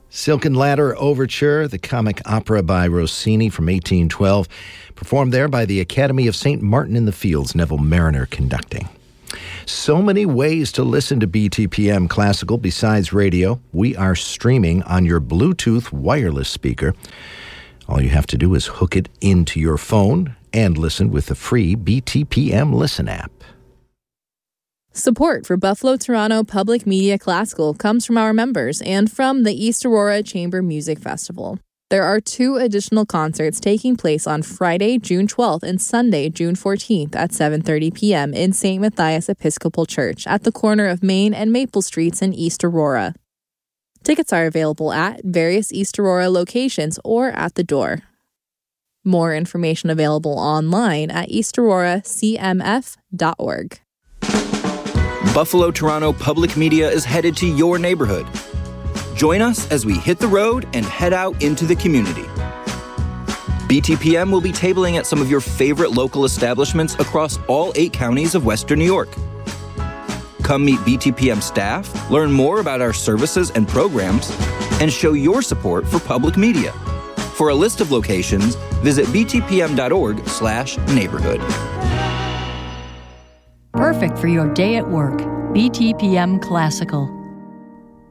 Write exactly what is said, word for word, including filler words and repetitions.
Silken Ladder Overture, the comic opera by Rossini from eighteen twelve, performed there by the Academy of Saint Martin in the Fields, Neville Mariner conducting. So many ways to listen to B T P M Classical besides radio. We are streaming on your Bluetooth wireless speaker. All you have to do is hook it into your phone and listen with the free B T P M Listen app. Support for Buffalo Toronto Public Media Classical comes from our members and from the East Aurora Chamber Music Festival. There are two additional concerts taking place on Friday, June twelfth and Sunday, June fourteenth at seven thirty p.m. in Saint Matthias Episcopal Church at the corner of Main and Maple Streets in East Aurora. Tickets are available at various East Aurora locations or at the door. More information available online at east aurora c m f dot org. Buffalo Toronto Public Media is headed to your neighborhood. Join us as we hit the road and head out into the community. B T P M will be tabling at some of your favorite local establishments across all eight counties of Western New York. Come meet B T P M staff, learn more about our services and programs, and show your support for public media. For a list of locations, visit b t p m dot org slash neighborhood. Perfect for your day at work. B T P M Classical.